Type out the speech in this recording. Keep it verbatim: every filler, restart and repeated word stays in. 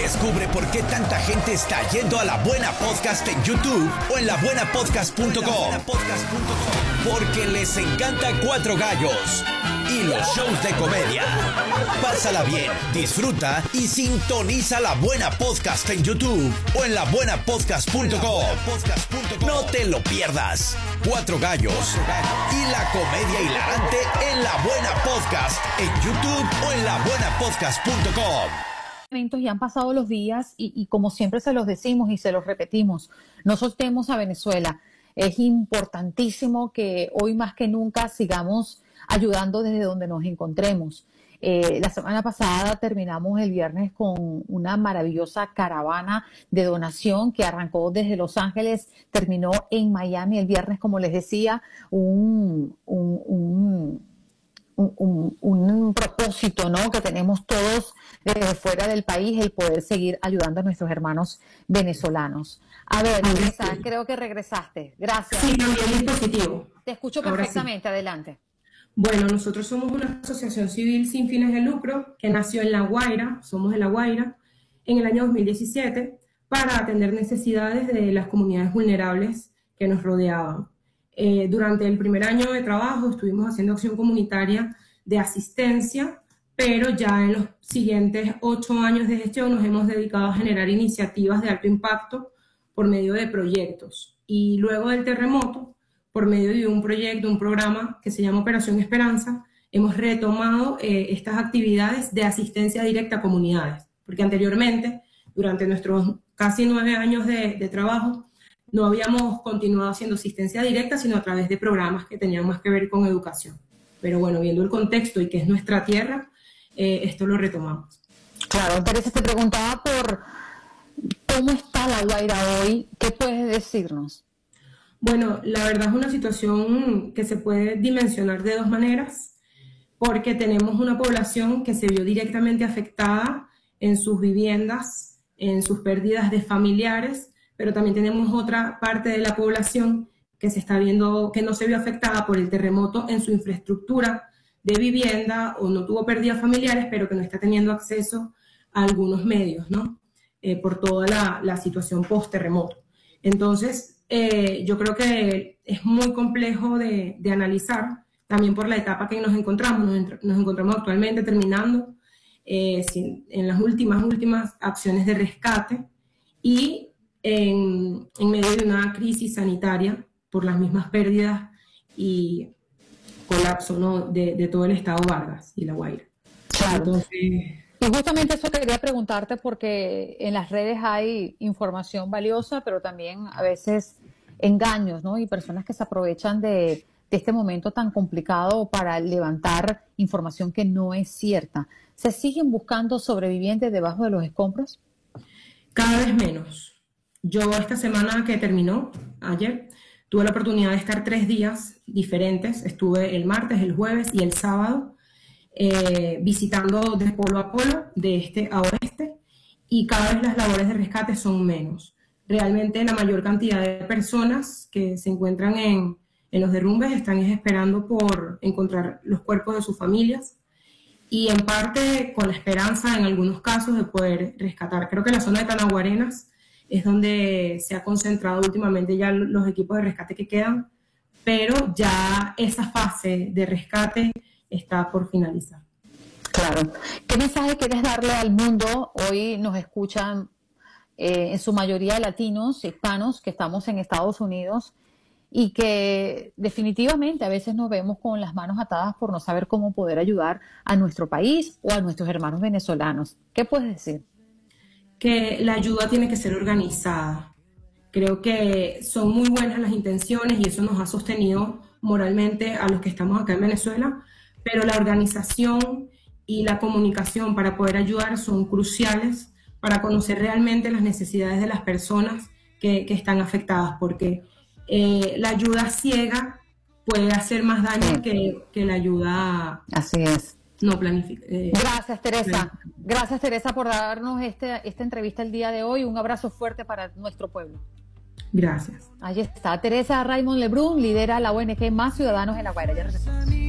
Descubre por qué tanta gente está yendo a La Buena Podcast en YouTube o en la buena podcast punto com. Porque les encanta Cuatro Gallos y los shows de comedia. Pásala bien, disfruta y sintoniza La Buena Podcast en YouTube o en la buena podcast punto com. No te lo pierdas. Cuatro Gallos y la comedia hilarante en La Buena Podcast en YouTube o en la buena podcast punto com. Y han pasado los días y, y como siempre se los decimos y se los repetimos, no soltemos a Venezuela. Es importantísimo que hoy más que nunca sigamos ayudando desde donde nos encontremos. Eh, la semana pasada terminamos el viernes con una maravillosa caravana de donación que arrancó desde Los Ángeles, terminó en Miami el viernes, como les decía, un... un, un Un, un, un propósito, ¿no?, que tenemos todos desde fuera del país, el poder seguir ayudando a nuestros hermanos venezolanos. A ver, Teresa, creo que regresaste. Gracias. Sí, cambié el dispositivo. Te escucho perfectamente, sí. Adelante. Bueno, nosotros somos una asociación civil sin fines de lucro que nació en La Guaira, somos de La Guaira, en el año dos mil diecisiete, para atender necesidades de las comunidades vulnerables que nos rodeaban. Eh, durante el primer año de trabajo estuvimos haciendo acción comunitaria de asistencia, pero ya en los siguientes ocho años de gestión nos hemos dedicado a generar iniciativas de alto impacto por medio de proyectos. Y luego del terremoto, por medio de un proyecto, un programa que se llama Operación Esperanza, hemos retomado eh, estas actividades de asistencia directa a comunidades, porque anteriormente, durante nuestros casi nueve años de, de trabajo, no habíamos continuado haciendo asistencia directa, sino a través de programas que tenían más que ver con educación. Pero bueno, viendo el contexto y que es nuestra tierra, eh, esto lo retomamos. Claro, Teresa, te preguntaba por cómo está La Guaira hoy. ¿Qué puedes decirnos? Bueno, la verdad es una situación que se puede dimensionar de dos maneras, porque tenemos una población que se vio directamente afectada en sus viviendas, en sus pérdidas de familiares, pero también tenemos otra parte de la población que se está viendo, que no se vio afectada por el terremoto en su infraestructura de vivienda o no tuvo pérdidas familiares, pero que no está teniendo acceso a algunos medios, ¿no? Eh, por toda la, la situación post-terremoto. Entonces, eh, yo creo que es muy complejo de, de analizar, también por la etapa que nos encontramos. Nos, nos encontramos actualmente terminando eh, sin, en las últimas, últimas acciones de rescate y En, en medio de una crisis sanitaria por las mismas pérdidas y colapso, ¿no?, de, de todo el estado Vargas y La Guaira. Claro. Entonces, y justamente eso quería preguntarte porque en las redes hay información valiosa, pero también a veces engaños, ¿no?, y personas que se aprovechan de, de este momento tan complicado para levantar información que no es cierta. ¿Se siguen buscando sobrevivientes debajo de los escombros? Cada vez menos. Yo esta semana que terminó, ayer, tuve la oportunidad de estar tres días diferentes. Estuve el martes, el jueves y el sábado eh, visitando de polo a polo, de este a oeste, y cada vez las labores de rescate son menos. Realmente la mayor cantidad de personas que se encuentran en, en los derrumbes están esperando por encontrar los cuerpos de sus familias y en parte con la esperanza en algunos casos de poder rescatar. Creo que la zona de Tanaguarenas es donde se ha concentrado últimamente ya los equipos de rescate que quedan, pero ya esa fase de rescate está por finalizar. Claro. ¿Qué mensaje quieres darle al mundo? Hoy nos escuchan eh, en su mayoría latinos, hispanos, que estamos en Estados Unidos y que definitivamente a veces nos vemos con las manos atadas por no saber cómo poder ayudar a nuestro país o a nuestros hermanos venezolanos. ¿Qué puedes decir? Que la ayuda tiene que ser organizada. Creo que son muy buenas las intenciones y eso nos ha sostenido moralmente a los que estamos acá en Venezuela, pero la organización y la comunicación para poder ayudar son cruciales para conocer realmente las necesidades de las personas que, que están afectadas, porque eh, la ayuda ciega puede hacer más daño que, que la ayuda... Así es. No planifica. Eh, Gracias, Teresa. Gracias, Teresa, por darnos este, esta entrevista el día de hoy. Un abrazo fuerte para nuestro pueblo. Gracias. Ahí está. Teresa Raymond Lebrun lidera la O N G Más Ciudadanos en La Guaira. Ya regresamos.